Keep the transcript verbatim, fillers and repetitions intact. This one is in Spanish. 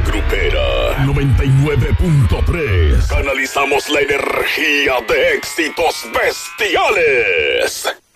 grupera. noventa y nueve punto tres. Canalizamos la energía de éxitos bestiales.